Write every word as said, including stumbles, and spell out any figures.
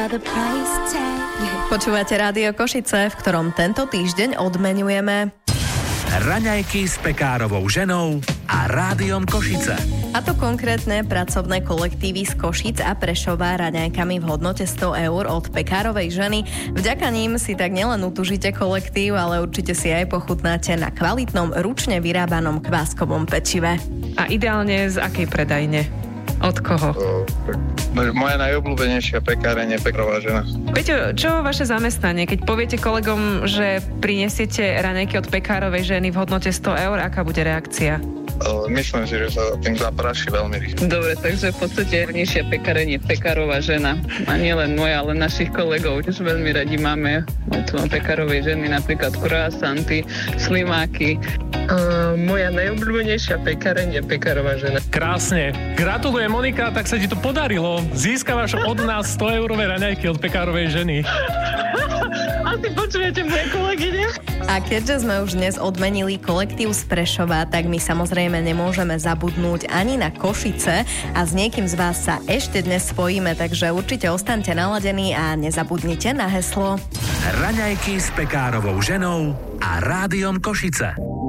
Počúvate Rádio Košice, v ktorom tento týždeň odmeňujeme raňajky s pekárovou ženou a Rádiom Košice. A to konkrétne pracovné kolektívy z Košíc a Prešova raňajkami v hodnote sto eur od pekárovej ženy. Vďaka ním si tak nielen utužíte kolektív, ale určite si aj pochutnáte na kvalitnom, ručne vyrábanom kváskovom pečive. A ideálne z akej predajne? Od koho? Moja najobľúbenejšia pekáreň je Pekárová žena. Peťo, čo vaše zamestnanie? Keď poviete kolegom, že prinesiete raňajky od pekárovej ženy v hodnote sto eur, aká bude reakcia? Myslím si, že sa tým zapráši veľmi rýchlo. Dobre, takže v podstate najnižšia pekáreň je Pekárová žena. A nie len moja, ale našich kolegov. Už veľmi radi máme od pekárovej ženy napríklad croissanty, slimáky. Uh, moja najobľúbenejšia pekáreň je Pekárová žena. Krásne. Gratulujem, Monika, tak sa ti to podarilo. Získavaš od nás sto eurové raňajky od pekárovej ženy. Asi počujete moje kolegyne. A keďže sme už dnes odmenili kolektív z Prešova, tak my samozrejme nemôžeme zabudnúť ani na Košice a s niekým z vás sa ešte dnes spojíme, takže určite ostaňte naladení a nezabudnite na heslo Raňajky s pekárovou ženou a Rádiom Košice.